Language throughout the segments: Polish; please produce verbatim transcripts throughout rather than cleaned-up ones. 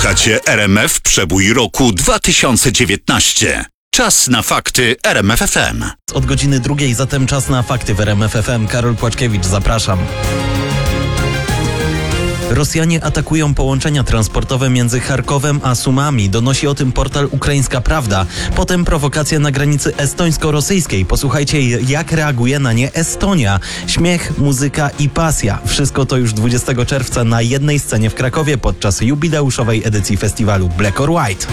Słuchacie R M F Przebój roku dwa tysiące dziewiętnaście. Czas na fakty R M F F M. Od godziny drugiej, zatem czas na fakty w R M F F M. Karol Płaczkiewicz, zapraszam. Rosjanie atakują połączenia transportowe między Charkowem a Sumami. Donosi o tym portal Ukraińska Prawda. Potem prowokacja na granicy estońsko-rosyjskiej. Posłuchajcie, jak reaguje na nie Estonia. Śmiech, muzyka i pasja. Wszystko to już dwudziestego czerwca na jednej scenie w Krakowie podczas jubileuszowej edycji festiwalu Black or White.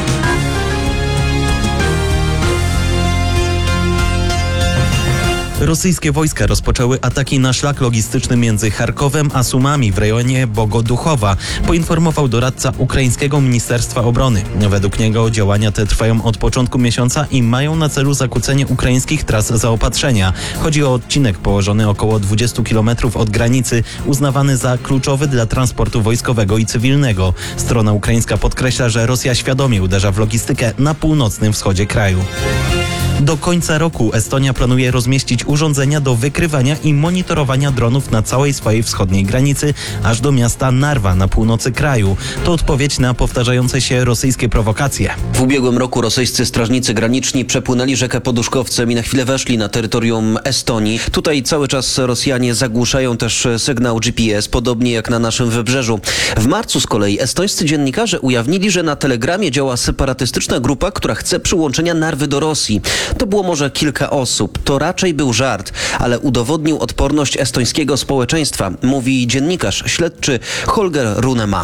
Rosyjskie wojska rozpoczęły ataki na szlak logistyczny między Charkowem a Sumami w rejonie Bogoduchowa, poinformował doradca ukraińskiego Ministerstwa Obrony. Według niego działania te trwają od początku miesiąca i mają na celu zakłócenie ukraińskich tras zaopatrzenia. Chodzi o odcinek położony około dwudziestu kilometrów od granicy, uznawany za kluczowy dla transportu wojskowego i cywilnego. Strona ukraińska podkreśla, że Rosja świadomie uderza w logistykę na północnym wschodzie kraju. Do końca roku Estonia planuje rozmieścić urządzenia do wykrywania i monitorowania dronów na całej swojej wschodniej granicy, aż do miasta Narwa na północy kraju. To odpowiedź na powtarzające się rosyjskie prowokacje. W ubiegłym roku rosyjscy strażnicy graniczni przepłynęli rzekę Poduszkowcem i na chwilę weszli na terytorium Estonii. Tutaj cały czas Rosjanie zagłuszają też sygnał G P S, podobnie jak na naszym wybrzeżu. W marcu z kolei estońscy dziennikarze ujawnili, że na Telegramie działa separatystyczna grupa, która chce przyłączenia Narwy do Rosji. To było może kilka osób. To raczej był żart, ale udowodnił odporność estońskiego społeczeństwa, mówi dziennikarz śledczy Holger Runema.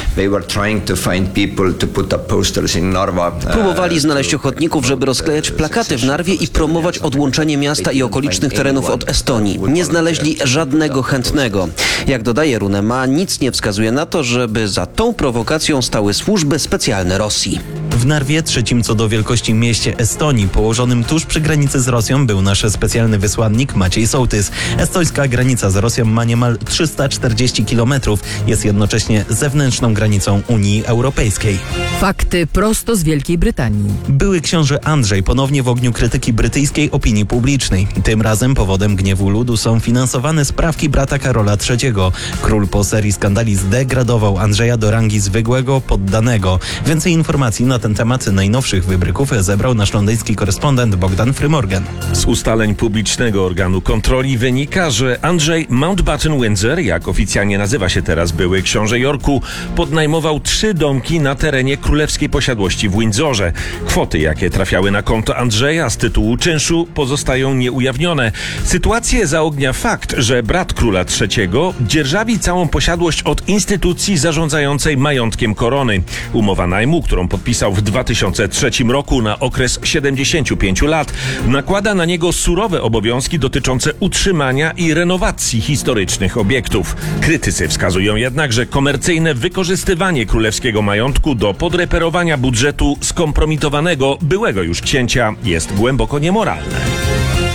Próbowali znaleźć ochotników, żeby rozklejać plakaty w Narwie i promować odłączenie miasta i okolicznych terenów od Estonii. Nie znaleźli żadnego chętnego. Jak dodaje Runema, nic nie wskazuje na to, żeby za tą prowokacją stały służby specjalne Rosji. W Narwie, trzecim co do wielkości mieście Estonii, położonym tuż przy granicy z Rosją, był nasz specjalny wysłannik Maciej Sołtys. Estońska granica z Rosją ma niemal trzysta czterdzieści kilometrów. Jest jednocześnie zewnętrzną granicą Unii Europejskiej. Fakty prosto z Wielkiej Brytanii. Były książę Andrzej ponownie w ogniu krytyki brytyjskiej opinii publicznej. Tym razem powodem gniewu ludu są finansowane sprawki brata Karola trzeciego. Król po serii skandali zdegradował Andrzeja do rangi zwykłego poddanego. Więcej informacji na ten temat najnowszych wybryków zebrał nasz londyński korespondent Bogdan Frymorgan. Z ustaleń publicznego organu kontroli wynika, że Andrzej Mountbatten Windsor, jak oficjalnie nazywa się teraz były książę Yorku, podnajmował trzy domki na terenie królewskiej posiadłości w Windsorze. Kwoty, jakie trafiały na konto Andrzeja z tytułu czynszu, pozostają nieujawnione. Sytuację zaognia fakt, że brat króla trzeciego dzierżawi całą posiadłość od instytucji zarządzającej majątkiem korony. Umowa najmu, którą podpisał w dwa tysiące trzecim roku na okres siedemdziesięciu pięciu lat, nakłada na niego surowe obowiązki dotyczące utrzymania i renowacji historycznych obiektów. Krytycy wskazują jednak, że komercyjne wykorzystywanie królewskiego majątku do podreperowania budżetu skompromitowanego byłego już księcia jest głęboko niemoralne.